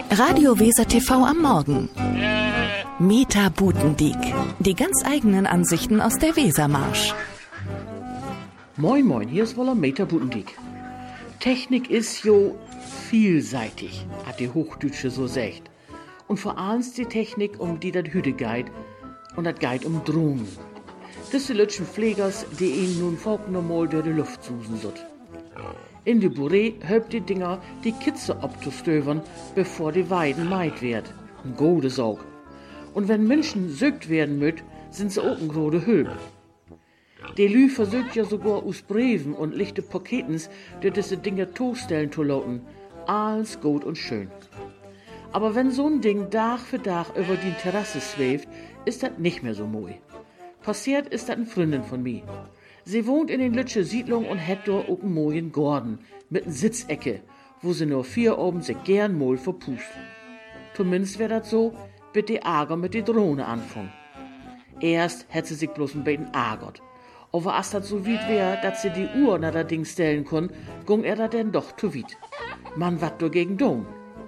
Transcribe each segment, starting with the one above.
Radio Weser TV am Morgen. Meta Butendiek. Die ganz eigenen Ansichten aus der Wesermarsch. Moin moin, hier ist wohl Meta Butendiek. Technik ist jo vielseitig, hat die Hochdütsche so sagt. Und vor allem die Technik, um die das Hüte geht, und das geht um Drohnen. Das sind die Pflegers, die ihnen nun folk normal durch die Luft susen sollt. In die Bourrée helpt die Dinger, die Kitze abzustöbern, bevor die Weiden meid wird. Ein gute Saug. Und wenn Menschen sögt werden müt, sind sie auch ein grode Hülp. Die Lü versucht ja sogar aus Breven und lichte Paketens, die diese Dinger tostellen zu lauten. Alles gut und schön. Aber wenn so ein Ding Tag für Tag über die Terrasse schwebt, ist das nicht mehr so moi. Passiert ist das eine Freundin von mir. Sie wohnt in den Lütsche Siedlung und hat dort auch einen mojen Gordon mit einer Sitzecke, wo sie nur 4 oben sich gern mal verpust. Zumindest wär das so, bis die Ärger mit die Drohne anfangen. Erst hätt sie sich bloß ein bisschen ärgert. Aber als das so weit wär, dass sie die Uhr nach das Ding stellen kon, gung da denn doch zu weit. Man wat dagegen tun.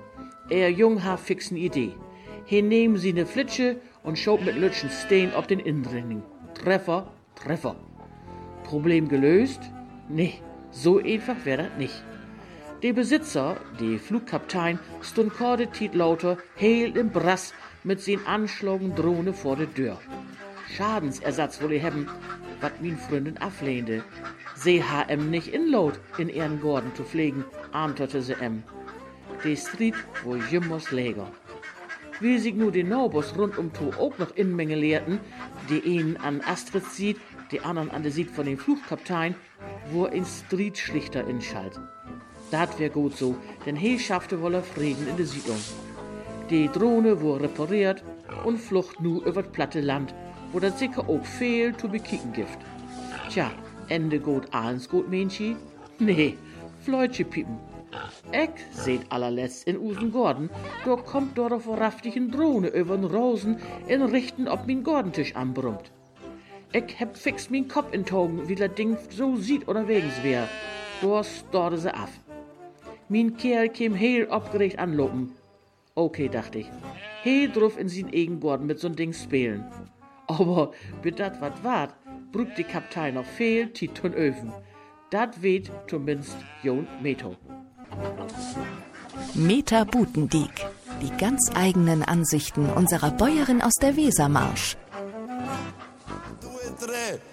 Er jung ha fix ne Idee. Hier nehmen sie ne Flitsche und schaut mit Lütschen Steen ob den Innenring. Treffer, Treffer. Problem gelöst? Nee, so einfach wär das nicht. Der Besitzer, die Flugkaptein, stund korde Tiet lauter, heel im Brass mit sin anschlagen Drohne vor der Tür. Schadensersatz wolle haben, wat min Freundin ablehnte. Sie ha nicht inlaut, in ihren Gorden zu pflegen, antwortete sie Die Street, wo jimmers läger. Wie sich nur die Naubers rund um to auch noch Innenmenge lehrten, die einen an Astrid sieht, die anderen an der Sied von dem Flugkaptein, wo ein Streetschlichter inschalt. Dat wär gut so, denn he schaffte wolle Frieden in der Siedlung. Die Drohne wurde repariert und flucht nu über das platte Land, wo das sicher auch viel zu bekicken gibt. Tja, Ende gut, alles gut, Menschi? Nee, Fleutche piepen. Eck seht allerletzt in Usen Gordon, da kommt dort auf raftigen Drohne übern Rosen in Richten ob min Gordentisch anbrummt. Eck heb fix min Kopf in Togen, wie das Ding so sieht oder wegens wär. Da storte se af. Min Kerl käm heel abgeregt anlopen. Okay, dachte ich. Heel drauf in sin eigen Gordon mit so'n Ding spielen. Aber bis dat wat wart, brügt die Kaptein noch viel Tit und Öfen. Dat weht zumindest Jon Meto. Meta Butendiek. Die ganz eigenen Ansichten unserer Bäuerin aus der Wesermarsch.